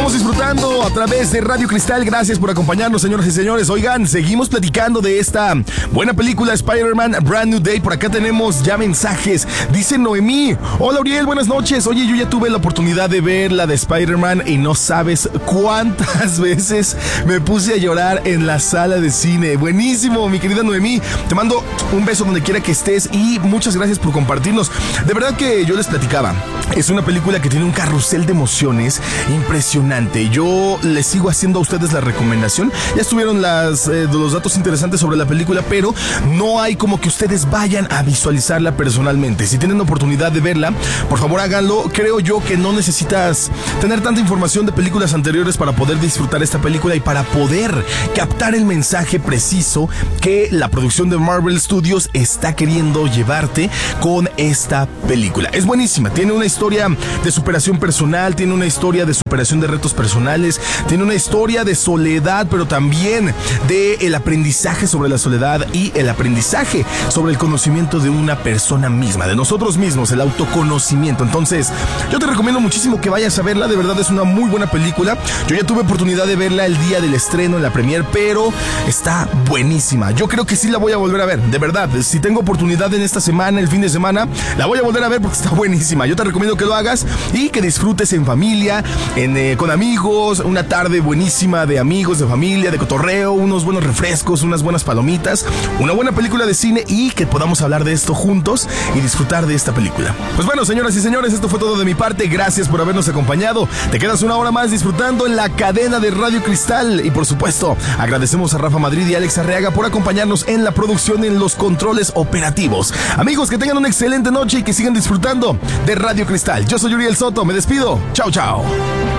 Estamos disfrutando a través de Radio Cristal. Gracias por acompañarnos, señoras y señores. Oigan, seguimos platicando de esta buena película Spider-Man Brand New Day. Por acá tenemos ya mensajes. Dice Noemí: hola, Uriel, buenas noches. Oye, yo ya tuve la oportunidad de ver la de Spider-Man y no sabes cuántas veces me puse a llorar en la sala de cine. Buenísimo, mi querida Noemí. Te mando un beso donde quiera que estés y muchas gracias por compartirnos. De verdad que yo les platicaba, es una película que tiene un carrusel de emociones impresionante. Yo les sigo haciendo a ustedes la recomendación. Ya estuvieron los datos interesantes sobre la película, pero no hay como que ustedes vayan a visualizarla personalmente. Si tienen oportunidad de verla, por favor háganlo. Creo yo que no necesitas tener tanta información de películas anteriores para poder disfrutar esta película y para poder captar el mensaje preciso que la producción de Marvel Studios está queriendo llevarte con esta película. Es buenísima, tiene una historia de superación personal, tiene una historia de superación de retos personales, tiene una historia de soledad, pero también de el aprendizaje sobre la soledad y el aprendizaje sobre el conocimiento de una persona misma, de nosotros mismos, el autoconocimiento. Entonces, yo te recomiendo muchísimo que vayas a verla. De verdad es una muy buena película. Yo ya tuve oportunidad de verla el día del estreno en la premier, pero está buenísima. Yo creo que sí la voy a volver a ver, de verdad. Si tengo oportunidad en esta semana, el fin de semana, la voy a volver a ver porque está buenísima. Yo te recomiendo que lo hagas y que disfrutes en familia, con amigos, una tarde buenísima de amigos, de familia, de cotorreo, unos buenos refrescos, unas buenas palomitas, una buena película de cine y que podamos hablar de esto juntos y disfrutar de esta película. Pues bueno, señoras y señores, esto fue todo de mi parte. Gracias por habernos acompañado. Te quedas una hora más disfrutando en la cadena de Radio Cristal y por supuesto agradecemos a Rafa Madrid y Alex Arriaga por acompañarnos en la producción, en los controles operativos. Amigos, que tengan una excelente noche y que sigan disfrutando de Radio Cristal. Yo soy Uriel Soto, me despido. Chao, chao.